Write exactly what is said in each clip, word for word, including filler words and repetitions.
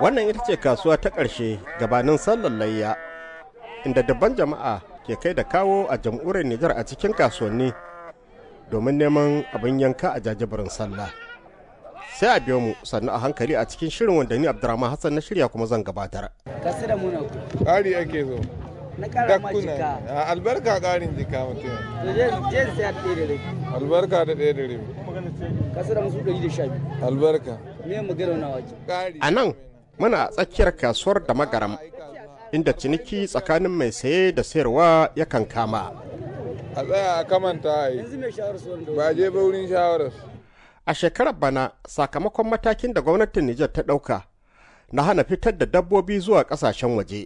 Wannan ita ce kasuwa ta ƙarshe gabanin sallar layya, inda dabban jama'a ke kai da kawo a jamhuriyar Nijar a cikin kasuwanni domin neman abin yanka a jajibirin sallah. Sai a biyo mu sannu a hankali a cikin shirin wanda ni Abdurrahman Hassan na shirya kuma zan gabatar. Kasu da muna ku. Ƙari ake zo. Na ƙara ma jika. Albarka ƙarin jika mutum. To je je sai ɗaya da rabi. Albarka da ɗaya da rabi. Kasu da musu ɗari da sha biyu. Albarka. Me magana na waje. Ƙari. A nan muna a tsakiyar kasuwar da magaram inda ciniki tsakanin mai saye da sayarwa yakan kama. A tsaya a kamanta a yi. Yanzu mai shawar su wanda. Ba je ba wurin shawarar. A shekarar bana sakamakon matakin da gwamnatin Nijar ta ɗauka na hana fitar da dabbobi zuwa ƙasashen waje.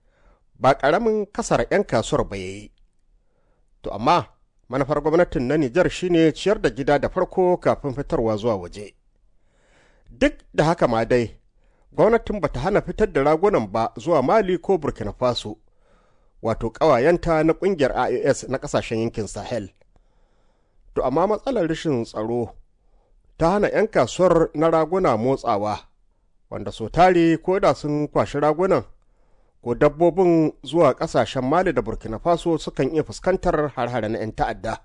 Ba ƙaramin kasar 'yan kasuwar ba yayi. To amma manufar gwamnatin na Nijar shine ciyar da gida da farko kafin fitarwa zuwa waje. Duk da haka ma dai, gwamnatin bata hana fitar da ragunan ba zuwa Mali ko Burkina Faso, wato ƙawayenta na ƙungiyar I O S na ƙasashen yankin Sahel. To amma matsalar rashin tsaro ta hana 'yan kasuwar na raguna motsawa, wanda so tare ko da sun kwashi ragunan ko dabbobin zuwa ƙasashen Mali da Burkina Faso sukan iya fuskantar har-hare na 'yan ta'adda.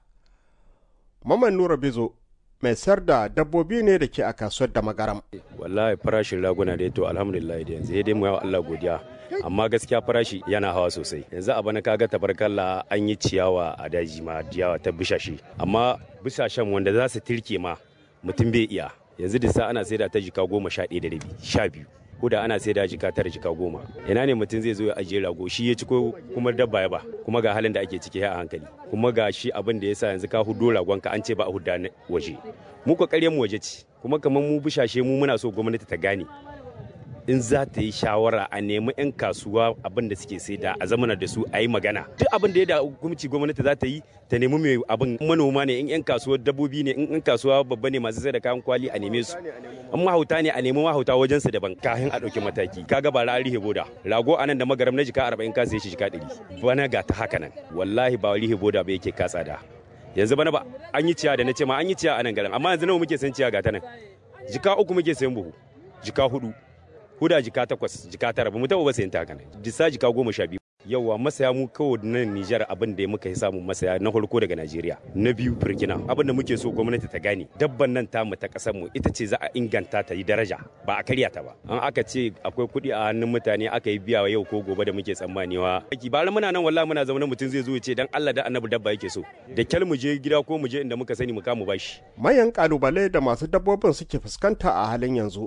Maman Nura Bizo mai sayar da dabbobi ne da ke a kasuwar da magaram. Wallahi farashin raguna da to alhamdulillah da yanzu dai mu yawa Allah godiya. Amma gaskiya farashi yana hawa sosai. Yanzu a bana kaga tabarkalla an yi ciyawa a daji ma ciyawa ta bishashi. Amma bisashen wanda za su tirke ma mutum bai iya. Yanzu da sa ana saida ta jika goma sha ɗaya da rabi, sha biyu. Ko da ana saida jika tara jika goma. Ina ne mutum zai zo ya ajiye rago shi ya ci ko kuma dabba ya ba. Kuma ga halin da ake ciki a hankali. Kuma ga shi abin da yasa yanzu ka hudo ragonka an ce ba a hudda waje. Mu ko ƙaryar mu waje ci. Kuma kamar mu bishashe mu muna so gwamnati ta gane. In za ta yi shawara a nemi 'yan kasuwa abin da suke saida a zamanar da su a yi magana duk abin da ya da hukumci gwamnati za ta yi ta nemi mai abin manoma ne in 'yan kasuwa dabbobi ne in 'yan kasuwa babba ne masu sai da kayan kwali a neme su in mahauta ne a nemi mahauta wajen su daban kafin a ɗauki mataki kaga ba ra rihe boda rago anan da magaram na jika arba'in ka sai shi jika ɗari bana ga ta haka nan wallahi ba rihe boda ba yake ka tsada yanzu bana ba an yi ciya da na ce ma an yi ciya a nan garin amma yanzu nawa muke san ciya ga ta nan jika uku muke sayan buhu jika hudu huda jika takwas jika tara ba mu taɓa ba sayan ta haka nan disa jika goma sha biyu yauwa masaya mu kawai nan Nijar abin da muka yi samu masaya na farko daga Najeriya na biyu Burkina abin da muke so gwamnati ta gane dabban nan ta mu ta kasar mu ita ce za a inganta ta yi daraja ba a karya ta ba an aka ce akwai kuɗi a hannun mutane aka yi biya yau ko gobe da muke tsammanewa ba muna nan wallahi muna zaune mutum zai zo ya ce dan Allah da Annabi dabba yake so da kyal mu je gida ko mu je inda muka sani mu kama bashi mayan kalubale da masu dabbobin suke fuskanta a halin yanzu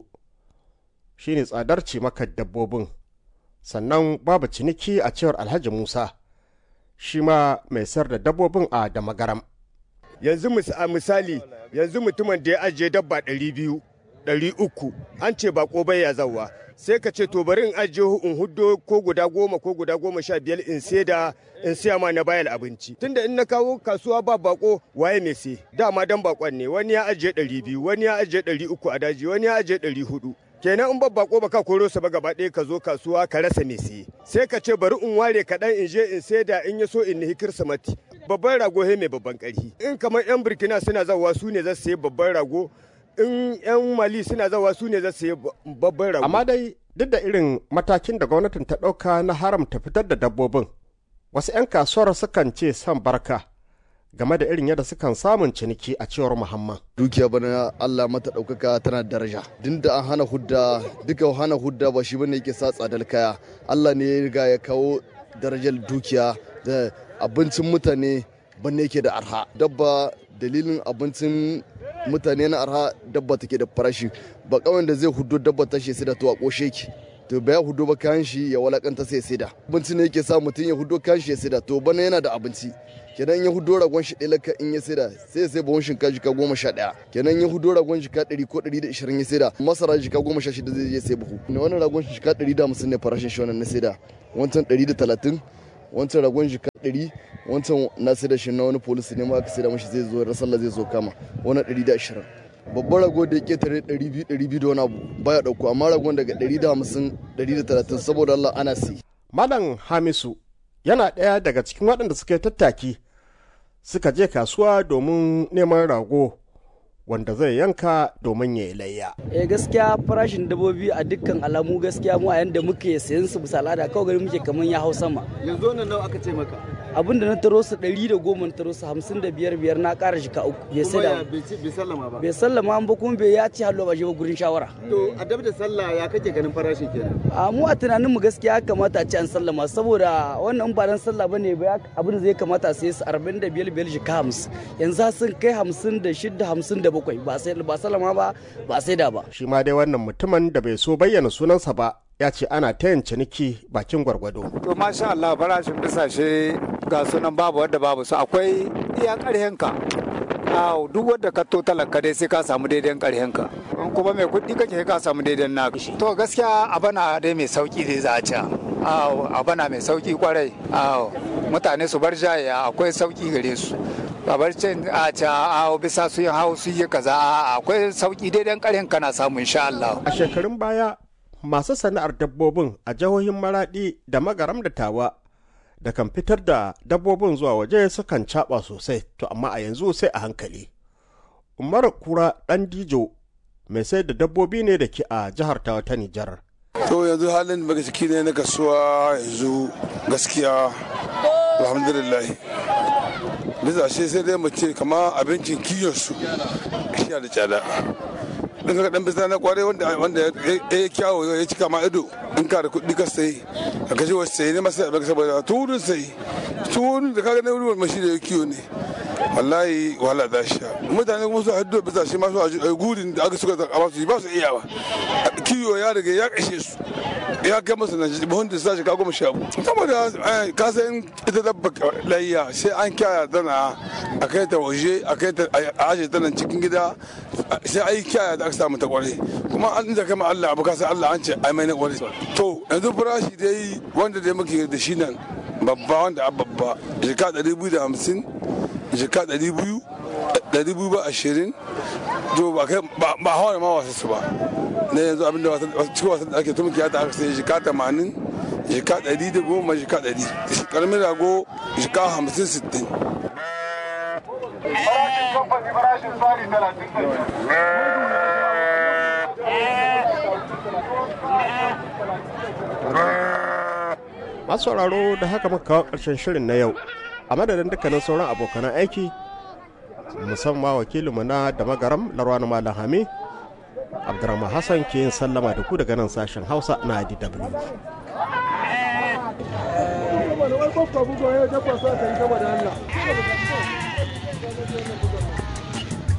shine tsadar cimakar dabbobin sannan babu ciniki a cewar Alhaji Musa shi ma mai sayar da dabbobin a da magaram. Yanzu misali yanzu mutumin da ya ajiye dabba ɗari biyu ɗari uku an ce bako bai ya zawa sai ka ce to bari in ajiye in huddo ko guda goma ko guda goma sha biyar in saida in siya ma na bayar abinci tunda in na kawo kasuwa ba bako waye mai sai dama dan bakon ne wani ya ajiye ɗari biyu wani ya ajiye ɗari uku a daji wani ya ajiye ɗari hudu kenan in babba ko baka koro sa ba gaba ɗaya ka zo kasuwa ka rasa me siye sai ka ce bari in ware kaɗan in je in saida in ya so in nihi kirsimati babban rago he mai babban ƙarfi in kamar yan burkina suna zawa su ne za su sayi babban rago in yan mali suna zawa su ne za su sayi babban rago amma dai duk da irin matakin da gwamnatin ta ɗauka na haramta fitar da dabbobin wasu 'yan kasuwar sukan ce san barka game da irin yadda sukan samun ciniki a cewar Muhammad. Dukiya bana Allah mata ɗaukaka tana daraja. Din da an hana hudda, duka hana hudda ba shi bane yake sa tsadar kaya. Allah ne ya riga ya kawo darajar dukiya da abincin mutane bane yake da arha. Dabba dalilin abincin mutane na arha dabba take da farashi. Ba kawai da zai hudu dabba ta shi sai da to a koshe ki. To bai hudu ba kayan shi ya walakanta sai sai da. Abinci ne yake sa mutum ya hudu kayan shi ya sai da to bana yana da abinci. kenan ya hudo ragon shi ɗaya laka in ya saida sai sai bawon shinkafa jika goma sha ɗaya kenan ya hudo ragon jika ɗari ko ɗari da ishirin ya saida masara jika goma sha shida zai je sai buhu ne wannan ragon shi jika ɗari da hamsin ne farashin shi wannan na saida wancan ɗari da talatin wancan ragon jika ɗari wancan na saida shi na wani polisi ne ma aka saida mashi zai zo rasalla zai zo kama wannan ɗari da ashirin babban rago da ya ketare ɗari biyu ɗari biyu da wani abu baya ɗauko amma ragon daga ɗari da hamsin ɗari da talatin saboda Allah ana si. Malam Hamisu yana ɗaya daga cikin waɗanda suka yi tattaki suka je kasuwa domin neman rago wanda zai yanka domin ya yi layya. Eh gaskiya farashin dabbobi a dukkan alamu gaskiya mu a yanda muke sayan su bisa al'ada kawai gari muke kaman ya hau sama. Yanzu nan nawa aka ce maka? Abin da na taro su ɗari da goma na taro su hamsin da biyar biyar na ƙara shi ka uku. Bai sai da bai sallama ba. Bai sallama ba kuma bai ya ci hallo ba shi ba gurin shawara. To a dab da sallah ya kake ganin farashi kenan? A mu a tunanin mu gaskiya kamata a ci an sallama saboda wannan ba dan sallah bane ba abin da zai kamata sai su arba'in da biyar biyar shi ka hamsin. Yanzu sun kai hamsin da shida hamsin da bakwai ba sai ba sallama ba ba sai da ba. Shi ma dai wannan mutumin da bai so bayyana sunansa ba ya ce ana ta yin ciniki bakin gwargwado. To masha Allah farashin bisashe ga sunan babu wadda babu su akwai iya ƙarhenka. Aw duk wadda ka to talaka dai sai ka samu daidai ƙarhenka. In kuma mai kuɗi kake ka samu daidai naka. To gaskiya abana dai mai sauki dai za a ci. Aw abana mai sauki kwarai. Aw mutane su bar jaya akwai sauki gare su. Babar cin a ca a bisa su yin hau su yi kaza akwai sauki daidai ƙarhen kana samu insha Allah. A shekarun baya masu sana'ar dabbobin a jihohin Maradi da Magaram da Tawa da kan fitar da dabbobin zuwa waje sukan caɓa sosai, to amma a yanzu sai a hankali. Umar Kura ɗan Dijo mai sai da dabbobi ne da ke a jihar Tawa ta Nijar. To yanzu halin da ciki ne na kasuwa yanzu gaskiya alhamdulillah. Bisa shi sai dai mace kama abincin kiyonsu shi da tsada. In ka dan bisa na kware wanda wanda ya kyawo ya cika ma ido in ka da kuɗi ka sai ka kashe wasu sai ne masu abin saboda turin sai turin da kaga na wurin mashi da ya kiyo ne wallahi wahala da sha mutane kuma su haddo bisa shi masu a gurin da aka suka zaka su ba su iya ba kiyo ya riga ya kashe su ya kai masa na buhun da sashi ka goma sha saboda ka san ita dabba layya sai an kyaya tana a kai ta waje a kai ta a aje tana cikin gida sai ai kyaya da aka samu ta kware kuma an da kama Allah abu ka san Allah an ce ai mai na kware to yanzu farashi dai wanda dai muke da shi nan babba wanda a babba jika ɗari biyu da hamsin jika ɗari biyu ɗari biyu ba ashirin to ba kai ba hawa ma wasu su ba na yanzu abinda cikin wasan da ake tumki ya ta aka sai jika tamanin jika ɗari da goma jika ɗari karamin rago jika hamsin sittin. Farashin kamfani farashin tsari talatin Masu sauraro da haka muka kawo ƙarshen shirin na yau a madadin dukkanin sauran abokanan aiki musamman wakilinmu na da magaram Larwanu Malam Hami Abdurrahman Hassan ke yin sallama da ku daga nan sashen Hausa na D W.